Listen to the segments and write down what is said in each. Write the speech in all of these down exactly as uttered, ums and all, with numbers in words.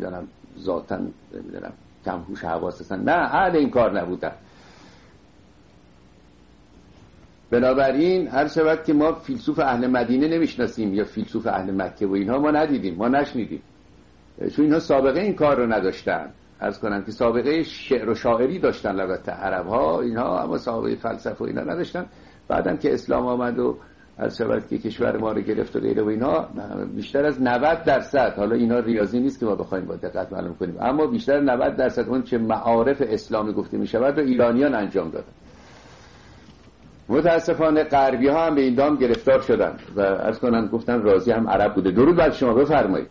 نمیدونم ذاتاً نمیدونم کم هوش حواس هستن، نه اهل این کار نبودن. بنابراین هر شود که ما فیلسوف اهل مدینه نمیشناسیم یا فیلسوف اهل مکه و اینها ما ندیدیم، ما نشنیدیم، چون اینها سابقه این کار رو نداشتن. عرض کنم که سابقه شعر و شاعری داشتن البته عرب ها اینها، اما سابقه فلسفه و اینا نداشتن. بعدم که اسلام آمد و عرض شود که کشور ما رو گرفت و غیره و اینها، بیشتر از نود درصد، حالا اینا ریاضی نیست که ما بخوایم با دقت معلوم کنیم، اما بیشتر نود درصد اون چه معارف اسلامی گفته می شود و ایرانیان انجام دادن. متاسفانه غربی ها هم به این دام گرفتار شدن و عرض کنم گفتن رازی هم عرب بوده. درود بر شما، بفرمایید.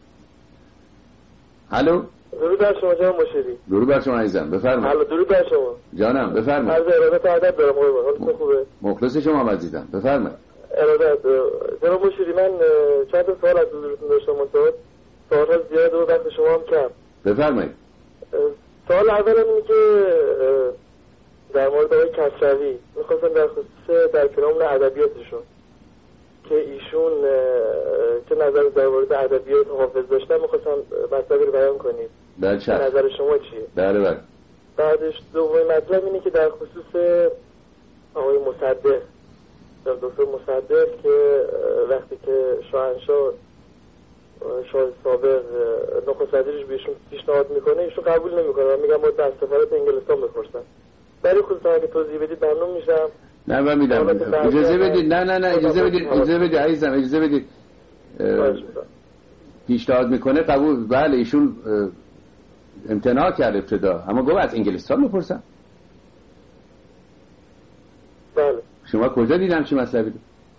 الو، درود بر شما جناب مشیری. درود بر شما عزیزم، بفرمایید. الو، درود بر شما جانم، بفرمایید. عرض ارادت و ادب دارم. حالتون خوبه؟ مخلص شما عزیزم، بفرمایید. ارادت جناب مشیری، من چند تا سوال از حضورتون داشتم، منتها سوال‌ها زیاد و وقت شما هم کم. بفرمایید. سوال اول اینه که در مورد آقای کسروی می‌خواستم در خصوص در کلام ادبیاتشون که ایشون که نظر در مورد ادبیات حافظ داشتن می‌خواستم مطلبی رو بیان کنید. بله، نظر شما چیه؟ بله بله. بعدش دومین مطلب اینه که در خصوص آقای مصدق، دکتر مصدق، که وقتی که شاهنشاه شاه سابق نخست وزیرش بهشون پیشنهاد میکنه ایشون قبول نمیکنه و میگن باید در سفارت انگلستان بپرسن. برای خودتون اگه توضیح بدید ممنون میشم. نه من میدم، اجازه بدید. نه نه نه اجازه بدید، اجازه بدید عزیزم، اجازه بدید. پیشنهاد میکنه قبول، بله ایشون امتناع کرد ابتدا، اما گفت از انگلستان بپرسن. بله. شما کجا دیدم چه مطلبی؟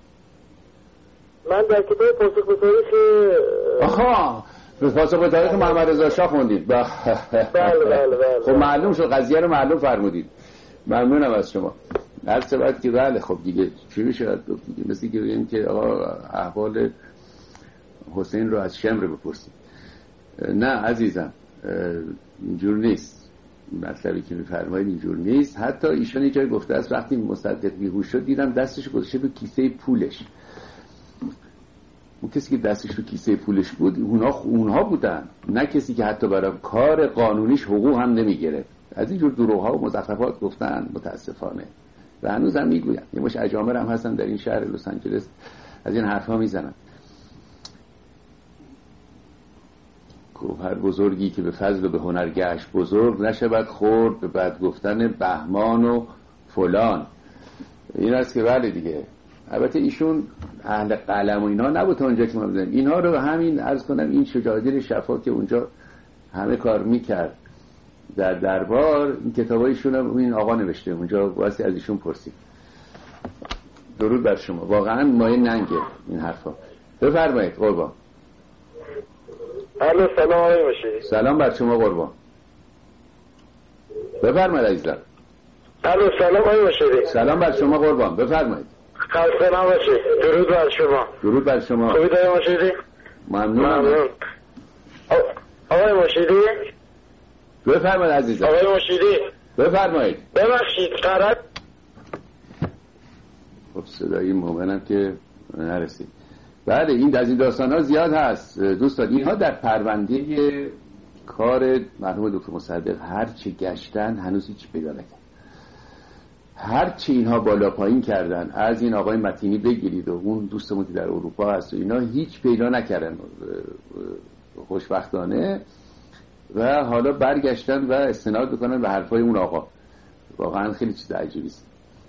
من در کتاب پاسخ به تاریخ. آها، پاسخ به تاریخ محمد رضا شاه خوندید. بله بله بله. خب معلوم شد، قضیه رو معلوم فرمودید. ممنونم از شما. هر سبت که بله خب دیگه چی میشه دیگه، مثل که بگیم که آقا احوال حسین رو از شمر بپرسید. نه عزیزم، اینجور نیست. مطلبی که میفرمایید اینجور نیست. حتی ایشون یه جای گفته است وقتی مصدق بیهوش شد دیدم دستش گذاشته به کیسه پولش. اون کسی که دستش تو کیسه پولش بود اونها اونها بودن، نه کسی که حتی برای کار قانونیش حقوق هم نمیگرفت. از اینجور دروغ‌ها و مزخرفات گفتن متاسفانه و هنوز هم میگوین. یه مش اجامر هم هستن در این شهر لس آنجلس از این حرفا میزنن. هر بزرگی که به فضل و به هنر گشت بزرگ، نشود خورد به بد گفتن بهمان و فلان. این است که بله دیگه. البته ایشون اهل قلم و اینا نبود تا اونجا که ما بدونیم. اینها رو همین عرض کنم این شجاعتی شفا که اونجا همه کار میکرد در دربار، این کتابایشون هم این آقا نوشته اونجا، واسه از ایشون پرسید. درود بر شما. واقعا مایه ننگه این حرفا. بفرمایید قربان. الو، سلام آقای مشیری. سلام بر شما قربان. بفرمایید عزیزم. الو، سلام آقای مشیری. سلام بر شما قربان، بفرمایید. خسته نباشید. درود بر شما. درود بر شما. خوبید آقای مشیری؟ ممنونم. ممنون. آقای مشیری؟ بفرمایید عزیزم. آقای مشیری بفرمایید. ببخشید قرار. خب صدای مومنم که نرسید. بله این از این داستان ها زیاد هست دوستان. اینها در پرونده کار مرحوم دکتر مصدق هر چی گشتن هنوز هیچ پیدا نکردن. هر چی اینها بالا پایین کردن، از این آقای متینی بگیرید و اون دوستمون که در اروپا هست و اینا، هیچ پیدا نکردن خوشبختانه، و حالا برگشتن و استناد بکنن به حرفای اون آقا. واقعا خیلی چیز عجیبی است.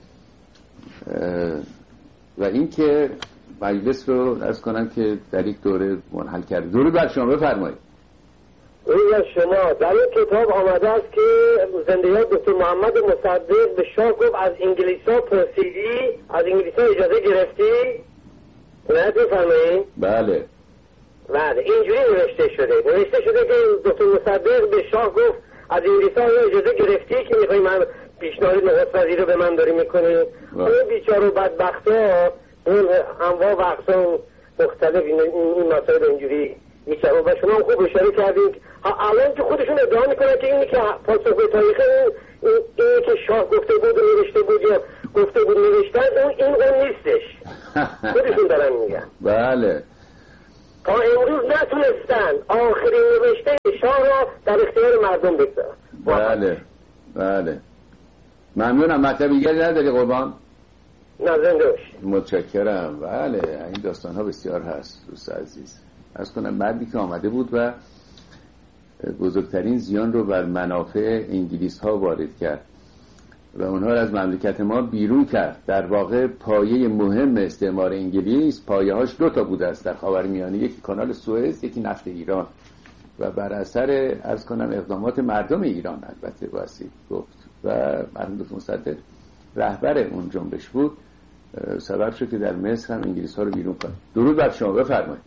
و این که مجلس رو عرض کنم که در یک دوره منحل کرده. درود بر شما، بفرمایید. درود بر شما. در این کتاب آمده است که زندگی دکتر محمد مصدق به شاه گفت از انگلیسا پرسیدی، از انگلیسا اجازه گرفتی؟ نه بفرمایید. بله بله اینجوری نوشته شده. نوشته شده که دکتر مصدق به شاه گفت از انگلیسا اجازه گرفتی که میخوای من پیشنهاد نخست وزیر رو به من داری میکنی؟ اون بیچاره و بدبختا اون انواع و اقسام مختلف این این مسائل اینجوری میشه و شما هم خوب اشاره کردید. الان که خودشون ادعا میکنن که اینی که پاسخ به تاریخ این اینی که شاه گفته بود و نوشته بود یا گفته بود نوشتن، اون این اون نیستش. خودشون دارن میگن. بله تا امروز نتونستن آخرین نوشته شاه را در اختیار مردم بگذارد. بله بله ممنونم. مطلب دیگری نداری قربان؟ نه زنده باشی. متشکرم. بله این داستان ها بسیار هست دوست عزیز. از کنم مردی که آمده بود و بزرگترین زیان رو بر منافع انگلیس ها وارد کرد و اونها رو از مملکت ما بیرون کرد. در واقع پایه مهم استعمار انگلیس پایه هاش دو تا بوده است در خاورمیانه، یکی کانال سوئز، یکی نفت ایران، و بر اثر از کنم اقدامات مردم ایران البته باسی گفت و مرحوم دکتر مصدق رهبر اون جنبش بود، سبب شد که در مصر هم انگلیس ها رو بیرون کنه. درود بر شما، بفرمایید.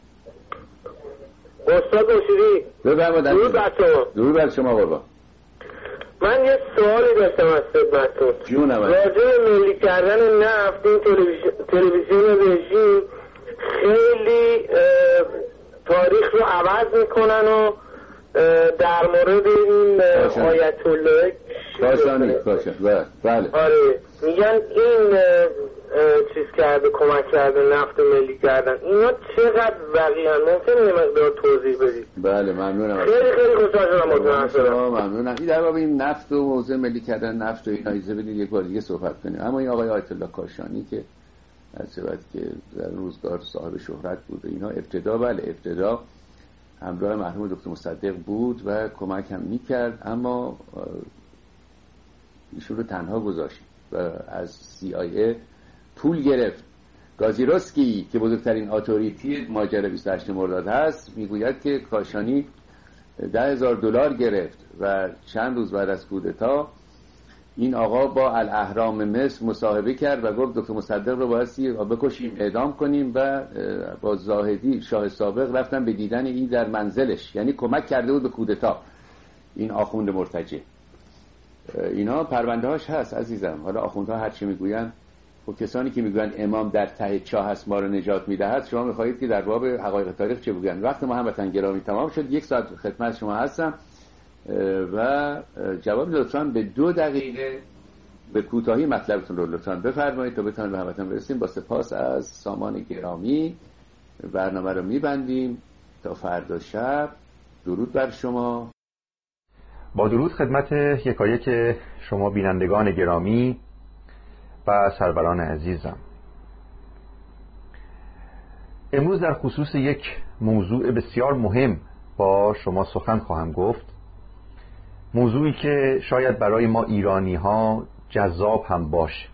استاد باشیری بفرمایید. درود بر شما. درود بر شما قربان. من یه سوالی داشتم از خدمتتون. جونم. راجع به ملی کردن نفت این تلویزیون رژیم خیلی تاریخ رو عوض میکنن و در مورد این آیت الله کاشانی کاشانی بله آره میگن این چیز کرده، کمک کرده نفت ملی کردن. اینا چقدر واقعا ممکنه یه مقدار توضیح بدید؟ بله ممنونم. خیلی خیلی خوشحال شدم متوجه شدم. ممنونم. این در باب این نفت و موضوع ملی کردن نفت و اینا اجازه بدید یک بار دیگه صحبت کنیم. اما این آقای آیت الله کاشانی که از وقتی که در روزگار صاحب شهرت بود اینا، ابتدا بله ابتدا همراه مرحوم دکتر مصدق بود و کمک هم میکرد، اما ایشون رو تنها گذاشت و از سی آی ای پول گرفت. گازیروسکی که بزرگترین اتوریتی ماجرا بیست و هشت مرداد هست میگوید که کاشانی ده هزار دلار گرفت و چند روز بعد از کودتا این آقا با الاهرام مصر مصاحبه کرد و گفت دکتر مصدق رو بایستی بکشیم اعدام کنیم و با زاهدی شاه سابق رفتن به دیدن این در منزلش، یعنی کمک کرده بود به کودتا این آخوند مرتجع. اینا پرونده هاش هست عزیزم. حالا آخوندها هر چی میگوین و کسانی که میگوین امام در ته چاه هست ما رو نجات میدهد، شما میخواهید که در باب حقایق تاریخ چه بگوین؟ وقت ما هموطن گرامی تمام شد، یک ساعت خدمت شما هستم و جواب لطفاً به دو دقیقه به کوتاهی مطلبتون رو لطفاً بفرمایید تا بتونیم به هموطن برسیم. با سپاس از سامان گرامی برنامه رو میبندیم تا فردا شب. درود بر شما. با درود خدمت یکایک شما بینندگان گرامی و سروران عزیزم. امروز در خصوص یک موضوع بسیار مهم با شما سخن خواهم گفت، موضوعی که شاید برای ما ایرانی ها جذاب هم باشه.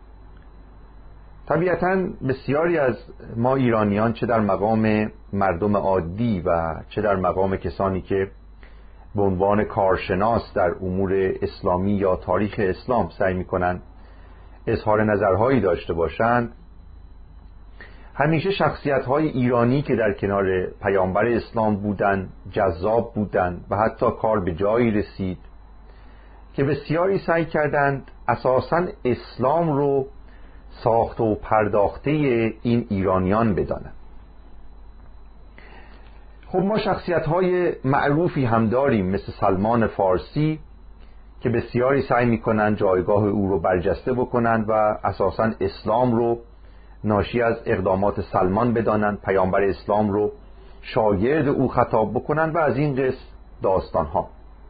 طبیعتاً بسیاری از ما ایرانیان چه در مقام مردم عادی و چه در مقام کسانی که به عنوان کارشناس در امور اسلامی یا تاریخ اسلام سعی می‌کنند اظهار نظرهایی داشته باشند، همیشه شخصیت‌های ایرانی که در کنار پیامبر اسلام بودند جذاب بودند و حتی کار به جایی رسید که بسیاری سعی کردند اساساً اسلام رو ساخته و پرداخته این ایرانیان بدانند. خب ما شخصیت‌های معروفی هم داریم مثل سلمان فارسی که بسیاری سعی می‌کنند جایگاه او رو برجسته بکنند و اساساً اسلام رو ناشی از اقدامات سلمان بدانند، پیامبر اسلام رو شاگرد او خطاب بکنند و از این قصد داستان‌ها.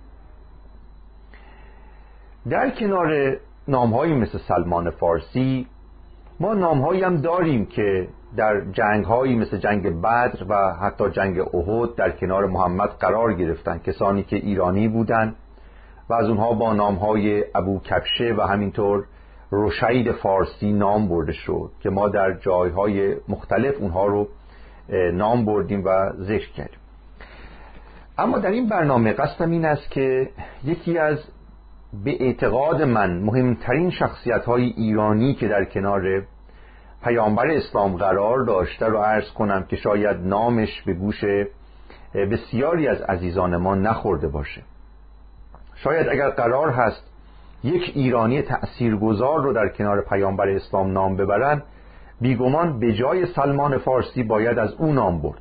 در کنار نام‌هایی مثل سلمان فارسی ما نام‌هایی هم داریم که در جنگ‌هایی مثل جنگ بدر و حتی جنگ احد در کنار محمد قرار گرفتند، کسانی که ایرانی بودند و از اونها با نام‌های ابو کبشه و همینطور رشید فارسی نام برده شد که ما در جایهای مختلف اونها رو نام بردیم و ذکر کردیم. اما در این برنامه قصدم این است که یکی از به اعتقاد من مهمترین شخصیت‌های ایرانی که در کنار پیامبر اسلام قرار داشته رو عرض کنم که شاید نامش به گوش بسیاری از عزیزان ما نخورده باشه. شاید اگر قرار هست یک ایرانی تأثیرگذار رو در کنار پیامبر اسلام نام ببرن، بیگمان به جای سلمان فارسی باید از اون نام برد.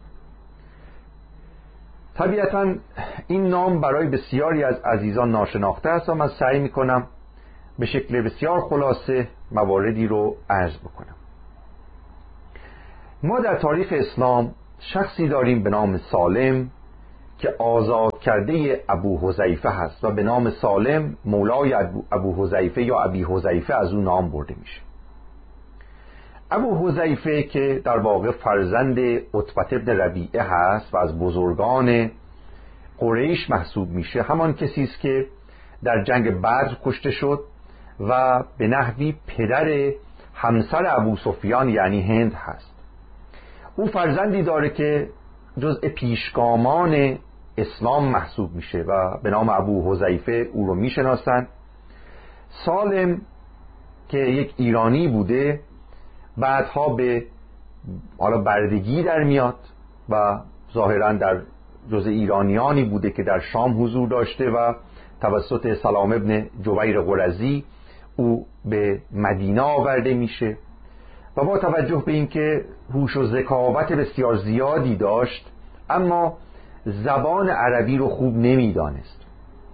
طبیعتاً این نام برای بسیاری از عزیزان ناشناخته است و من سعی میکنم به شکل بسیار خلاصه مواردی رو عرض بکنم. ما در تاریخ اسلام شخصی داریم به نام سالم که آزاد کرده ابو حذیفه هست و به نام سالم مولای ابو حذیفه یا ابی حذیفه از اون نام برده میشه. ابو حذیفه که در واقع فرزند عتبه بن ربیعه هست و از بزرگان قریش محسوب میشه، همان کسی است که در جنگ بدر کشته شد و به نحوی پدر همسر ابو سفیان یعنی هند هست. او فرزندی داره که جزء پیشگامان اسلام محسوب میشه و به نام ابو حذیفه او رو میشناسن. سالم که یک ایرانی بوده بعدها به حالا بردگی در میاد و ظاهرا در جزء ایرانیانی بوده که در شام حضور داشته و توسط سلام ابن جبیر قرظی او به مدینه آورده میشه و با توجه به اینکه هوش و ذکاوت بسیار زیادی داشت اما زبان عربی رو خوب نمیدانست.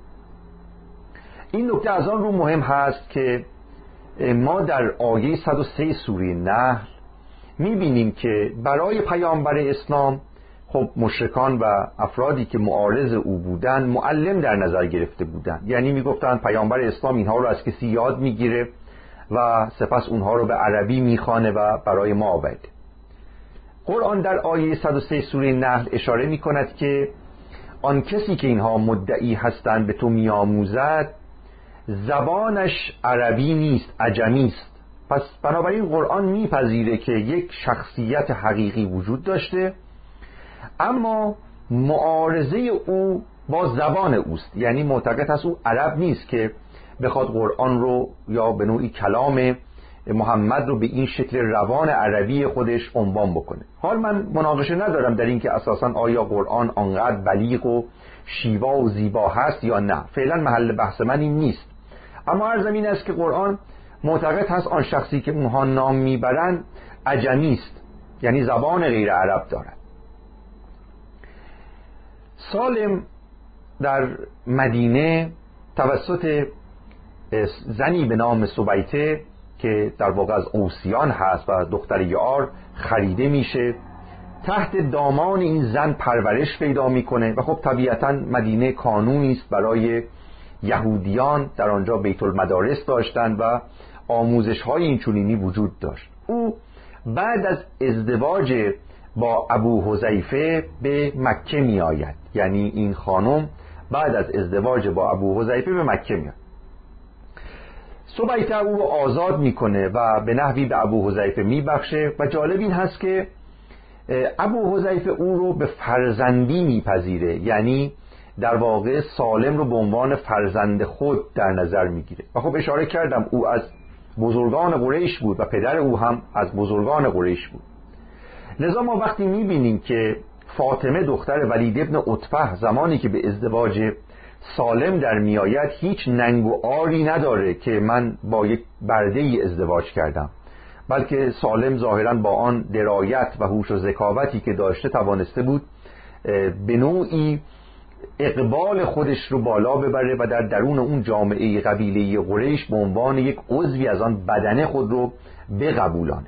این نکته از آن رو مهم هست که ما در آیه صد و سه سوره نحل میبینیم که برای پیامبر اسلام خب مشرکان و افرادی که معارض او بودن معلم در نظر گرفته بودن، یعنی میگفتن پیامبر اسلام اینها رو از کسی یاد میگیره و سپس اونها رو به عربی میخوانه و برای ما آورده. قرآن در آیه صد و سه سوره نحل اشاره میکند که آن کسی که اینها مدعی هستند به تو میآموزد زبانش عربی نیست، عجمی است. پس بنابراین قرآن میپذیره که یک شخصیت حقیقی وجود داشته اما معارضه او با زبان اوست، یعنی معتقد است او عرب نیست که بخواد قرآن رو یا به نوعی کلام محمد رو به این شکل روان عربی خودش عنوان بکنه. حال من مناقشه ندارم در این که اساساً آیا قرآن آنقدر بلیغ و شیوا و زیبا هست یا نه، فعلا محل بحث من این نیست، اما عرضم این است که قرآن معتقد هست آن شخصی که اونها نام میبرن عجمی است، یعنی زبان غیر عرب دارد. سالم در مدینه توسط زنی به نام سبیته که در واقع از اوسیان هست و دختر یار خریده میشه، تحت دامان این زن پرورش پیدا میکنه و خب طبیعتا مدینه کانونی است برای یهودیان، در آنجا بیت المدارس داشتند و آموزش های اینچنینی وجود داشت. او بعد از ازدواج با ابو حذیفه به مکه می آید، یعنی این خانم بعد از ازدواج با ابو حذیفه به مکه میاد. سبیته او رو آزاد میکنه و به نحوی به ابو حذیفه میبخشه و جالب این هست که ابو حذیفه او رو به فرزندی میپذیره، یعنی در واقع سالم رو به عنوان فرزند خود در نظر میگیره و خب اشاره کردم او از بزرگان قریش بود و پدر او هم از بزرگان قریش بود. لذا ما وقتی میبینیم که فاطمه دختر ولید ابن عتبه زمانی که به ازدواج سالم در میآید هیچ ننگ و عاری نداره که من با یک برده ای ازدواج کردم، بلکه سالم ظاهرا با آن درایت و هوش و ذکاوتی که داشته توانسته بود به نوعی اقبال خودش رو بالا ببره و در درون اون جامعه قبیله قریش به عنوان یک عضوی از آن بدنه خود رو بقبولانه.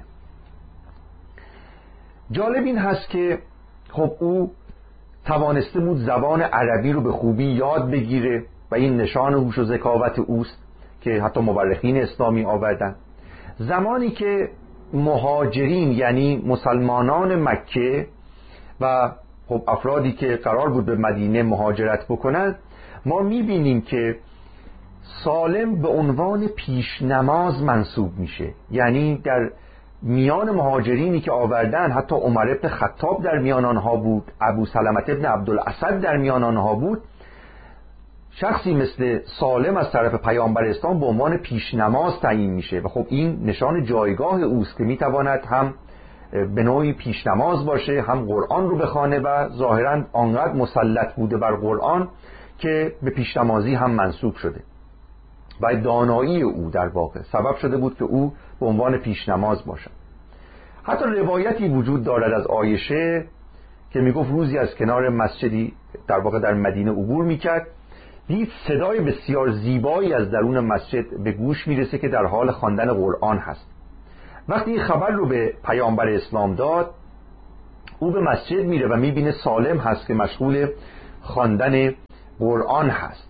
جالب این هست که خب او توانسته بود زبان عربی رو به خوبی یاد بگیره و این نشان هوش و ذکاوت اوست که حتی مورخین اسلامی آوردن. زمانی که مهاجرین یعنی مسلمانان مکه و خب افرادی که قرار بود به مدینه مهاجرت بکنند، ما میبینیم که سالم به عنوان پیش نماز منصوب میشه، یعنی در میان مهاجرینی که آوردن حتی عمر ابن خطاب در میان آنها بود، ابو سلمة ابن عبدالاسد در میان آنها بود. شخصی مثل سالم از طرف پیامبر اسلام به عنوان پیش نماز تعیین میشه و خب این نشان جایگاه اوست که میتواند هم به نوعی پیش نماز باشه، هم قرآن رو بخوانه و ظاهرا آنقدر مسلط بوده بر قرآن که به پیش نمازی هم منسوب شده و دانایی او در واقع سبب شده بود که او به عنوان پیش نماز باشد. حتی روایتی وجود دارد از عایشه که میگفت روزی از کنار مسجدی در واقع در مدینه عبور میکرد، دید صدای بسیار زیبایی از درون مسجد به گوش میرسه که در حال خواندن قرآن هست. وقتی این خبر رو به پیامبر اسلام داد، او به مسجد میره و میبینه سالم هست که مشغول خواندن قرآن هست.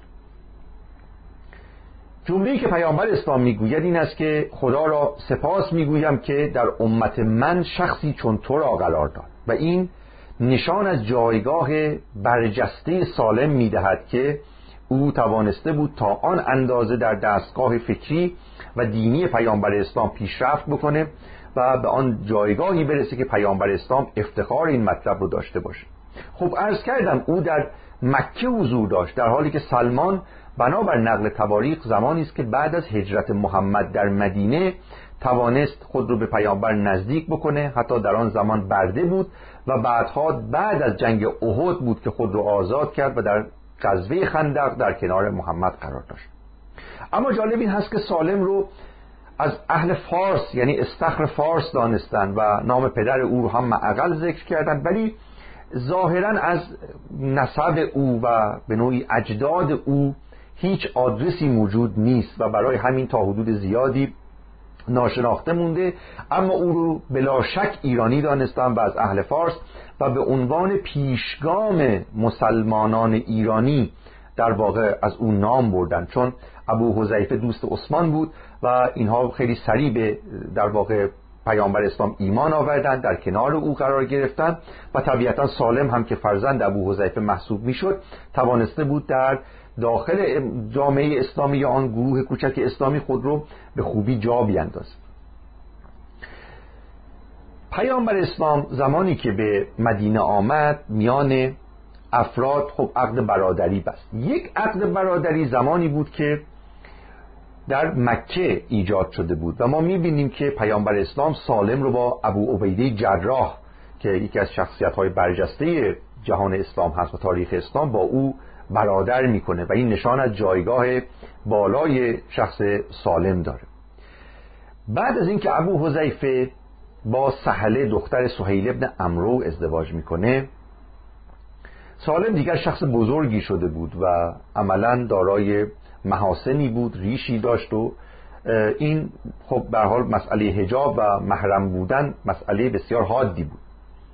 جمله‌ای که پیامبر اسلام میگوید این است که خدا را سپاس میگویم که در امت من شخصی چون تو را قرار داد و این نشان از جایگاه برجسته سالم میدهد که او توانسته بود تا آن اندازه در دستگاه فکری و دینی پیامبر اسلام پیشرفت بکنه و به آن جایگاهی برسه که پیامبر اسلام افتخار این مطلب رو داشته باشه. خب عرض کردم او در مکه حضور داشت، در حالی که سلمان بنابر نقل تواریخ زمانی است که بعد از هجرت محمد در مدینه توانست خود رو به پیامبر نزدیک بکنه. حتی در آن زمان برده بود و بعدها بعد از جنگ احد بود که خود رو آزاد کرد و در غزوه خندق در کنار محمد قرار داشت. اما جالب این هست که سالم رو از اهل فارس یعنی استخر فارس دانستن و نام پدر او رو هم معقل ذکر کردن، ولی ظاهرا از نسب او و به نوعی اجداد او هیچ آدرسی موجود نیست و برای همین تا حدود زیادی ناشناخته مونده. اما او رو بلا شک ایرانی دانستن و از اهل فارس و به عنوان پیشگام مسلمانان ایرانی در واقع از اون نام بردن، چون ابو حذیفه دوست عثمان بود و اینها خیلی سریع به در واقع پیامبر اسلام ایمان آوردن، در کنار او قرار گرفتن و طبیعتا سالم هم که فرزند ابو حذیفه محسوب میشد توانسته بود در داخل جامعه اسلامی یا آن گروه کوچک اسلامی خود رو به خوبی جا بیندازه. پیامبر اسلام زمانی که به مدینه آمد میان افراد خب عقد برادری بست. یک عقد برادری زمانی بود که در مکه ایجاد شده بود و ما میبینیم که پیامبر اسلام سالم رو با ابو عبیده جراح که یکی از شخصیت‌های برجسته جهان اسلام هست و تاریخ اسلام با او برادر میکنه و این نشان از جایگاه بالای شخص سالم داره. بعد از اینکه ابو حذیفه با سهله دختر سهیل ابن عمرو ازدواج میکنه، سالم دیگر شخص بزرگی شده بود و عملاً دارای محاسنی بود، ریشی داشت و این خب به هر حال مسئله حجاب و محرم بودن مسئله بسیار حادی بود.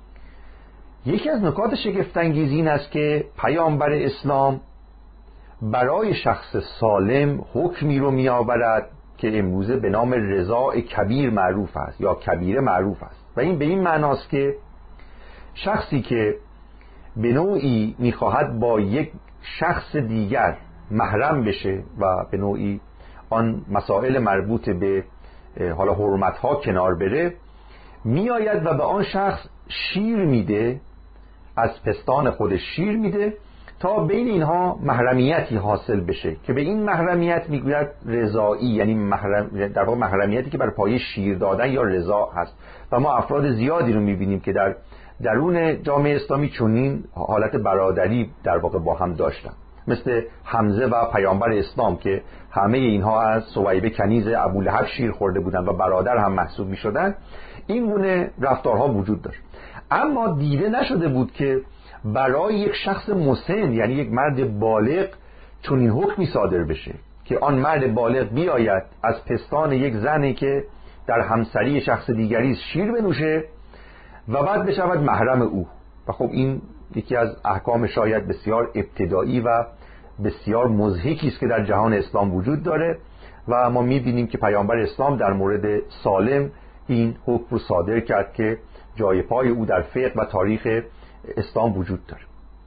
یکی از نکات شگفت‌انگیز این است که پیامبر اسلام برای شخص سالم حکمی رو می‌آورد که امروزه به نام رضاع کبیر معروف است یا کبیره معروف است و این به این معناست که شخصی که به نوعی می‌خواهد با یک شخص دیگر محرم بشه و به نوعی آن مسائل مربوط به حالا حرمت‌ها کنار بره، میآید و به آن شخص شیر میده، از پستان خودش شیر میده تا بین اینها محرمیتی حاصل بشه که به این محرمیت میگوید رضایی، یعنی محرم در واقع محرمیتی که بر پایه شیر دادن یا رضا هست. و ما افراد زیادی رو میبینیم که در درون جامعه اسلامی چنین حالت برادری در واقع با هم داشتن، مثل حمزه و پیامبر اسلام که همه اینها از ثویبه کنیز ابولهب شیر خورده بودن و برادر هم محسوب می شدن. این گونه رفتارها وجود داشت، اما دیده نشده بود که برای یک شخص مسن یعنی یک مرد بالغ چون این حکمی صادر بشه که آن مرد بالغ بیاید از پستان یک زنی که در همسری شخص دیگری شیر بنوشه و بعد بشود محرم او. و خب این یکی از احکام شاید بسیار ابتدایی و بسیار مضحکی است که در جهان اسلام وجود داره و ما می‌بینیم که پیامبر اسلام در مورد سالم این حکم رو صادر کرد که جای پای او در فقه و تاریخ اسلام وجود داره.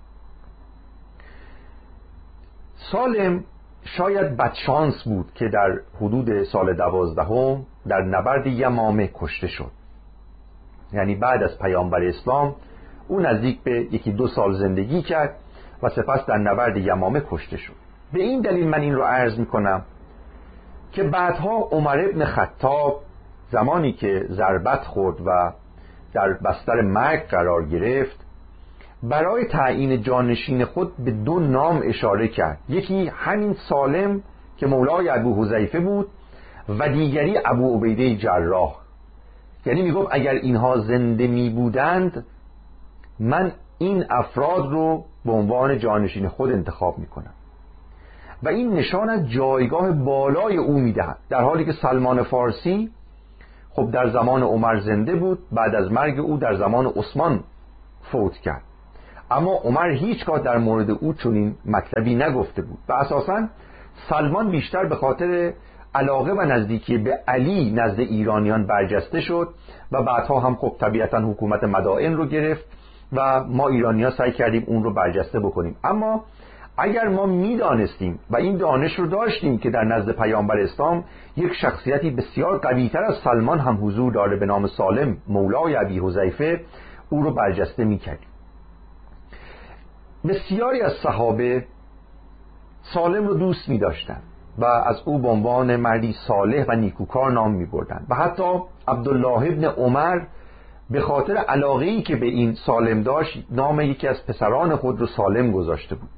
سالم شاید بدشانس بود که در حدود سال دوازدهم در نبرد یمامه کشته شد. یعنی بعد از پیامبر اسلام او نزدیک به یکی دو سال زندگی کرد و سپس در نبرد یمامه کشته شد. به این دلیل من این رو عرض میکنم که بعدها عمر ابن خطاب زمانی که ضربت خورد و در بستر مرگ قرار گرفت برای تعیین جانشین خود به دو نام اشاره کرد، یکی همین سالم که مولای ابو حذیفه بود و دیگری ابو عبیده جراح. یعنی میگفت اگر اینها زنده می بودند من این افراد رو به عنوان جانشین خود انتخاب میکنم و این نشان از جایگاه بالای او میدهد، در حالی که سلمان فارسی خب در زمان عمر زنده بود، بعد از مرگ او در زمان عثمان فوت کرد. اما عمر هیچگاه در مورد او چنین مطلبی نگفته بود و اساساً سلمان بیشتر به خاطر علاقه و نزدیکی به علی نزد ایرانیان برجسته شد و بعدها هم خب طبیعتاً حکومت مدائن رو گرفت و ما ایرانی‌ها سعی کردیم اون رو برجسته بکنیم. اما اگر ما میدانستیم و این دانش رو داشتیم که در نزد پیامبر اسلام یک شخصیتی بسیار قوی‌تر از سلمان هم حضور داره به نام سالم مولای ابی حذیفه، او رو برجسته می‌کردیم. بسیاری از صحابه سالم رو دوست می‌داشتند و از او به عنوان مردی صالح و نیکوکار نام می‌بردند و حتی عبدالله ابن عمر به خاطر علاقه‌ای که به این سالم داشت نام یکی از پسران خود رو سالم گذاشته بود.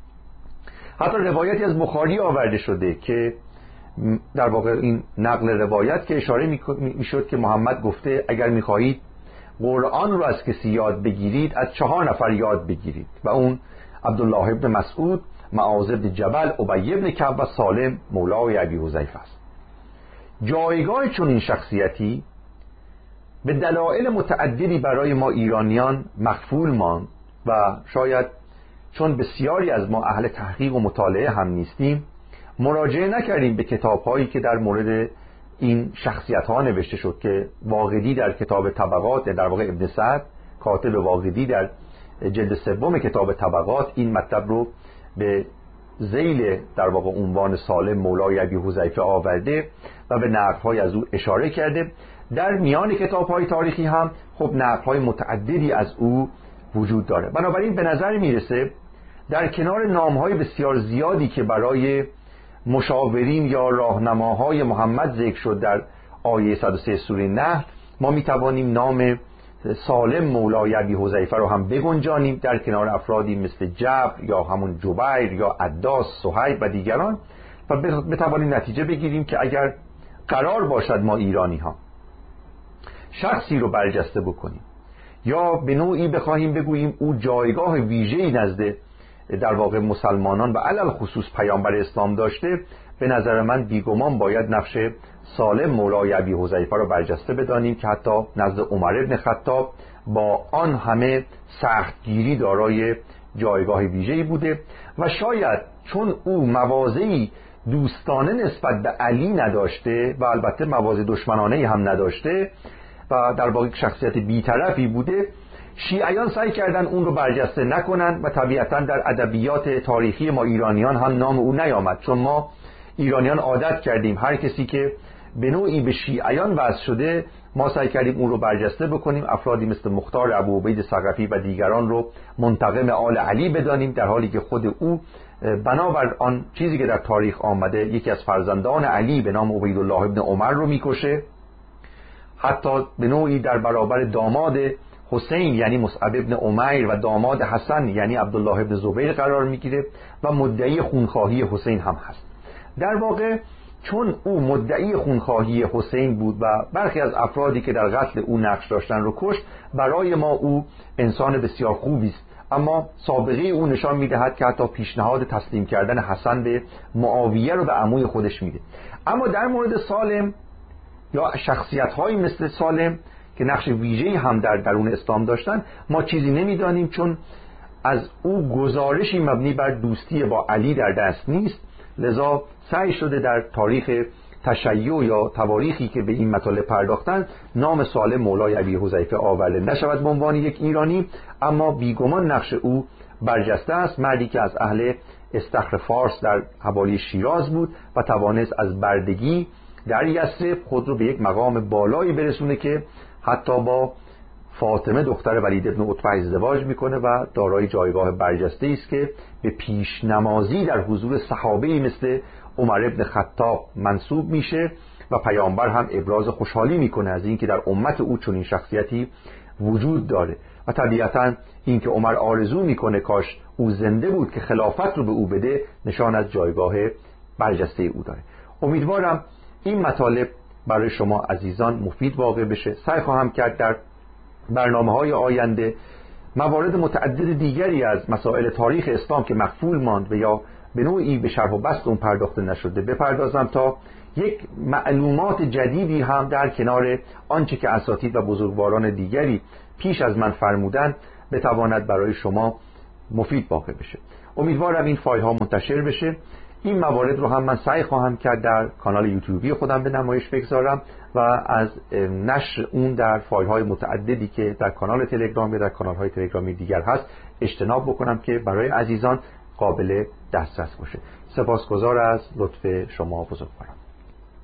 حتی روایتی از بخاری آورده شده که در واقع این نقل روایت که اشاره می‌شد که محمد گفته اگر می‌خواهید قرآن رو از کسی یاد بگیرید از چهار نفر یاد بگیرید و اون عبدالله ابن مسعود، معاذ ابن جبل، ابی ابن کعب و سالم مولای ابی حذیفه است. جایگاه چون این شخصیتی به دلایل متعددی برای ما ایرانیان مخفول ماند و شاید چون بسیاری از ما اهل تحقیق و مطالعه هم نیستیم مراجعه نکردیم به کتاب‌هایی که در مورد این شخصیت‌ها نوشته شد که واقدی در کتاب طبقات، در واقع ابن سعد کاتب واقدی در جلد سوم کتاب طبقات این مطلب رو به ذیل در واقع عنوان سالم مولای ابی حذیفه آورده و به نقل‌های از او اشاره کرده. در میان کتاب‌های تاریخی هم خب نقل‌های متعددی از او وجود داره. بنابراین به نظر میرسه در کنار نام‌های بسیار زیادی که برای مشاورین یا راهنماهای محمد ذکر شد در آیه صد و سه سوره نحل، ما میتوانیم نام سالم مولای ابی حذیفه رو هم بگنجانیم در کنار افرادی مثل جبر یا همون جبیر یا عداس، صهیب و دیگران و بتوانیم نتیجه بگیریم که اگر قرار باشد ما ایرانی ها شخصی رو برجسته بکنیم یا به نوعی بخواهیم بگوییم او جایگاه ویژه‌ای نزد در واقع مسلمانان و علل خصوص پیامبر اسلام داشته، به نظر من بیگمان باید نقش سالم مولای ابی حذیفه رو برجسته بدانیم که حتی نزد عمر ابن خطاب با آن همه سختگیری دارای جایگاه ویژه‌ای بوده و شاید چون او مواضعی دوستانه نسبت به علی نداشته و البته مواضع دشمنانه هم نداشته و در واقع شخصیت بی‌طرفی بوده، شیعیان سعی کردن اون رو برجسته نکنن و طبیعتاً در ادبیات تاریخی ما ایرانیان هم نام او نیامد، چون ما ایرانیان عادت کردیم هر کسی که به نوعی به شیعیان وصل شده ما سعی کردیم اون رو برجسته بکنیم، افرادی مثل مختار ابوعبید ثقفی و دیگران رو منتقم آل علی بدانیم، در حالی که خود او بنابر آن چیزی که در تاریخ آمده یکی از فرزندان علی به نام عبیدالله ابن عمر رو میکشه، حتی به نوعی در برابر داماد حسین یعنی مصعب ابن عمیر و داماد حسن یعنی عبدالله ابن زبیر قرار میگیره و مدعی خونخواهی حسین هم هست. در واقع چون او مدعی خونخواهی حسین بود و برخی از افرادی که در قتل او نقش داشتن رو کشت، برای ما او انسان بسیار خوبی است، اما سابقه او نشان میدهد که حتی پیشنهاد تسلیم کردن حسن به معاویه رو به عموی خودش میده. اما در مورد سالم یا شخصیت‌هایی مثل سالم که نقش ویژه‌ای هم در درون اسلام داشتن ما چیزی نمیدانیم، چون از او گزارشی مبنی بر دوستی با علی در دست نیست، لذا سعی شده در تاریخ تشیع یا تواریخی که به این مطالب پرداختن نام سالم مولای ابی حذیفه آورده نشود به عنوان یک ایرانی، اما بیگمان نقش او برجسته است. مردی که از اهل استخر فارس در حوالی شیراز بود و توانست از بردگی در یثرب خود رو به یک مقام بالایی برسونه که حتی با فاطمه دختر ولید ابن عتبه ازدواج میکنه و دارای جایگاه برجسته است که به پیشنمازی در حضور صحابه‌ای مثل عمر ابن خطاب منسوب میشه و پیامبر هم ابراز خوشحالی میکنه از اینکه در امت او چنین شخصیتی وجود داره و طبیعتاً اینکه عمر آرزو میکنه کاش او زنده بود که خلافت رو به او بده نشان از جایگاه برجسته او داره. امیدوارم این مطالب برای شما عزیزان مفید واقع بشه. سعی خواهم کرد در برنامه‌های آینده موارد متعدد دیگری از مسائل تاریخ اسلام که مخفول ماند و یا به نوعی به شرح و بسط اون پرداخته نشده بپردازم تا یک معلومات جدیدی هم در کنار آنچه که اساتید و بزرگواران دیگری پیش از من فرمودن بتواند برای شما مفید واقع بشه. امیدوارم این فایل ها منتشر بشه. این موارد رو هم من سعی خواهم کرد در کانال یوتیوبی خودم به نمایش بگذارم و از نشر اون در فایل های متعددی که در کانال تلگرام یا در کانال های تلگرامی دیگر هست اجتناب بکنم که برای عزیزان قابل دسترس باشه. سپاسگزار از لطف شما بزرگوارم.